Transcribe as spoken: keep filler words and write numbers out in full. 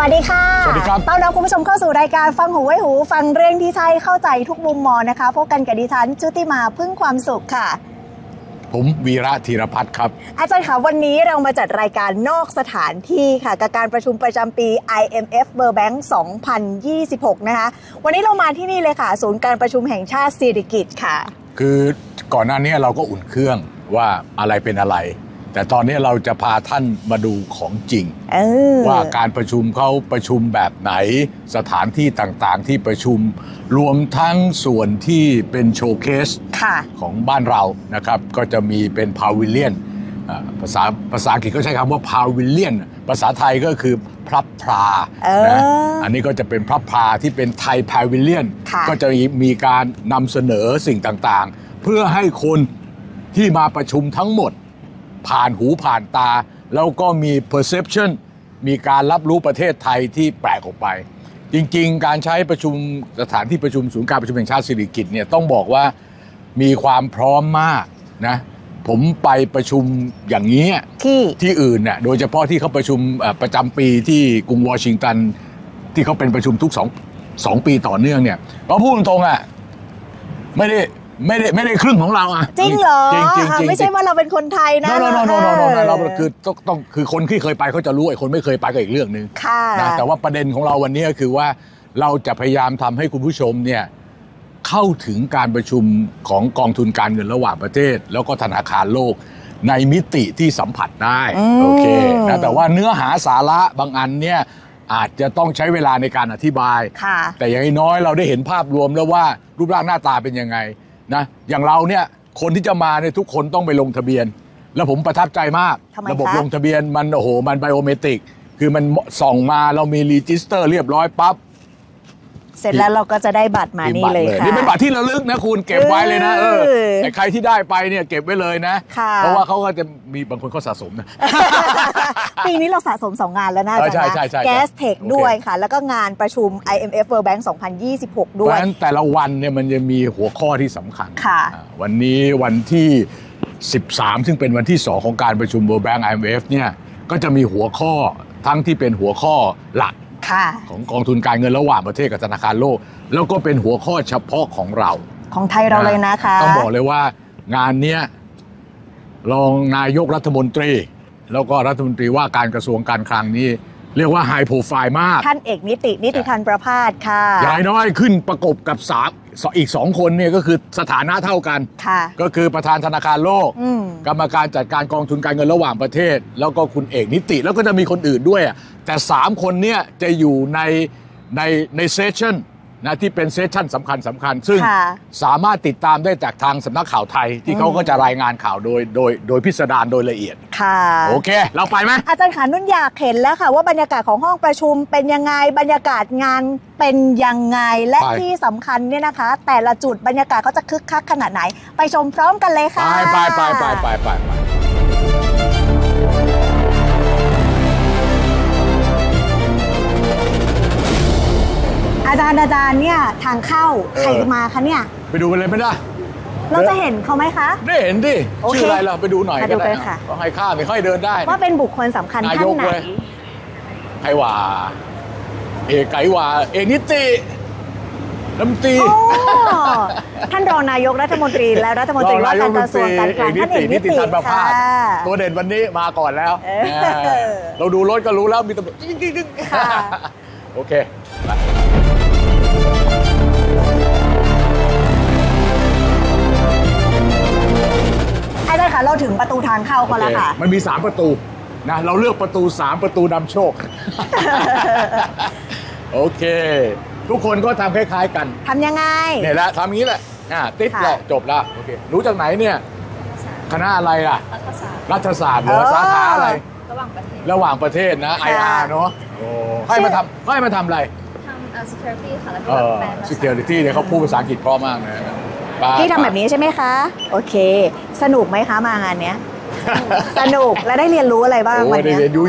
วัสดีค่ะสวัสดีครับต้อนรับคุณผู้ชมเข้าสู่รายการฟังหูไว้หูฟังเรื่องที่ใช่เข้าใจทุกมุมมองนะคะพบกันกับดิฉันชุติมาพึ่งความสุขค่ะผมวีระธีรพัฒน์ครับอาจารย์คะวันนี้เรามาจัดรายการนอกสถานที่ค่ะกับการประชุมประจำปี ไอ เอ็ม เอฟ World Bank สองพันยี่สิบหกนะคะวันนี้เรามาที่นี่เลยค่ะศูนย์การประชุมแห่งชาติสิริกิติ์ค่ะคือก่อนหน้านี้เราก็อุ่นเครื่องว่าอะไรเป็นอะไรแต่ตอนนี้เราจะพาท่านมาดูของจริงว่าการประชุมเขาประชุมแบบไหนสถานที่ต่างๆที่ประชุมรวมทั้งส่วนที่เป็นโชว์เคสของบ้านเรานะครับก็จะมีเป็นพาวิเลียนภาษาภาษาอังกฤษก็ใช้คำว่าพาวิเลียนภาษาไทยก็คือพลับพลานะอันนี้ก็จะเป็นพลับพลาที่เป็นไทยพาวิเลียนก็จะมีการนำเสนอสิ่งต่างๆเพื่อให้คนที่มาประชุมทั้งหมดผ่านหูผ่านตาแล้วก็มี perception มีการรับรู้ประเทศไทยที่แปลกออกไปจริงๆการใช้ประชุมสถานที่ประชุมศูนย์การประชุมแห่งชาติสิริกิติ์เนี่ยต้องบอกว่ามีความพร้อมมากนะผมไปประชุมอย่างนี้ที่ที่อื่นเนี่ยโดยเฉพาะที่เขาประชุมประจำปีที่กรุงวอชิงตันที่เขาเป็นประชุมทุกสองสองปีต่อเนื่องเนี่ยเราพูดตรงๆอ่ะไม่ได้ไม่ได้ไม่ได้ครึ่งของเราอ่ะจริงเหรอจริงจริงไม่ใช่ว่าเราเป็นคนไทยนะโนโนโนโนโนเราคือต้องต้องคือคนที่เคยไปเขาจะรู้ไอ้คนไม่เคยไปก็อีกเรื่องนึงนะแต่ว่าประเด็นของเราวันนี้ก็คือว่าเราจะพยายามทำให้คุณผู้ชมเนี่ยเข้าถึงการประชุมของกองทุนการเงินระหว่างประเทศแล้วก็ธนาคารโลกในมิติที่สัมผัสได้โอเคนะแต่ว่าเนื้อหาสาระบางอันเนี่ยอาจจะต้องใช้เวลาในการอธิบายแต่อย่างน้อยเราได้เห็นภาพรวมแล้วว่ารูปร่างหน้าตาเป็นยังไงนะอย่างเราเนี่ยคนที่จะมาเนี่ยทุกคนต้องไปลงทะเบียนแล้วผมประทับใจมากระบบลงทะเบียนมันโอ้โหมันไบโอเมตริกคือมันส่องมาเรามีรีจิสเตอร์เรียบร้อยปั๊บเสร็จแล้วเราก็จะได้บัตรมานี่เลยค่ะนี่เป็นบัตรที่ระลึกนะคุณเก็บไว้เลยนะเออแต่ใครที่ได้ไปเนี่ยเก็บไว้เลยนะเพราะว่าเขาก็จะมีบางคนเขาสะสมนะปีนี้เราสะสมสองงานแล้วนะอาจารย์นะแกสเทคด้วยค่ะแล้วก็งานประชุม ไอ เอ็ม เอฟ World Bank สองพันยี่สิบหกด้วยเพราะฉะนั้นแต่ละวันเนี่ยมันจะมีหัวข้อที่สำคัญวันนี้วันที่สิบสามซึ่งเป็นวันที่สองของการประชุม World Bank ไอ เอ็ม เอฟ เนี่ยก็จะมีหัวข้อทั้งที่เป็นหัวข้อหลักของกองทุนการเงินระหว่างประเทศกับธนาคารโลกแล้วก็เป็นหัวข้อเฉพาะของเราของไทยเราเลยนะคะต้องบอกเลยว่างานนี้รองนายกรัฐมนตรีแล้วก็รัฐมนตรีว่าการกระทรวงการคลังนี้เรียกว่าไฮโปรไฟล์มากท่านเอกนิตินิติพันธ์ประภาสค่ะใหญ่น้อยขึ้นประกบกับสามอีกสองคนเนี่ยก็คือสถานะเท่ากันก็คือประธานธนาคารโลกกรรมการจัดการกองทุนการเงินระหว่างประเทศแล้วก็คุณเอกนิติแล้วก็จะมีคนอื่นด้วยแต่สามคนเนี่ยจะอยู่ในในในเซสชั่นนะที่เป็นเซสชั่นสำคัญสำคัญซึ่งสามารถติดตามได้จากทางสำนักข่าวไทยที่เขาก็จะรายงานข่าวโดยโดยโดยพิสดารโดยละเอียดค่ะโอเคเราไปไหมอาจารย์ขานุ่นอยากเห็นแล้วค่ะว่าบรรยากาศของห้องประชุมเป็นยังไงบรรยากาศงานเป็นยังไงและที่สำคัญเนี่ยนะคะแต่ละจุดบรรยากาศเขาจะคึกคักขนาดไหนไปชมพร้อมกันเลยค่ะไปไปไปไปไปไปอาจารย์อาจารย์เนี่ยทางเข้าใครมาคะเนี่ยไปดูกันเลยไม่ได้เราจะเห็นเขาไหมคะได้เห็นดิชื่ออะไรเราไปดูหน่อยก็ได้ค่ะต้องให้ข้าไม่ค่อยเดินได้ว่าเป็นบุคคลสำคัญท่านไหนใครว่าเอกไก่ว่าเอกนิติรัฐมนตรีท่านรองนายกรัฐมนตรีและรัฐมนตรีว่าการกระทรวงการคลังท่านเอกนิติค่ะตัวเด่นวันนี้มาก่อนแล้วเราดูรถก็รู้แล้วมีตำรวจโอเคอาจารย์คะเราถึงประตูทางเข้าเขาแล้วค่ะมันมีสามประตูนะเราเลือกประตูสามประตูนำโชคโอเคทุกคนก็ทำคล้ายๆกันทำยังไงเนี่ยแหละทำงี้แหละอ่าติดแหละจบละโอเครู้จากไหนเนี่ยคณะอะไรอ่ะรัฐศาสตร์เหรอสาขาอะไรระหว่างประเทศระหว่างประเทศนะ ไอ อาร์ เนาะโอ้ให้มาทำให้มาทำอะไรทำ security ค่ะแล้วก็แปล security เนี่ยเขาพูดภาษาอังกฤษเพราะมากนะที่ทำแบบนี้ใช่ไหมคะโอเคสนุกไหมคะมางานเนี้ยสนุกและได้เรียนรู้อะไรบ้างวันนี้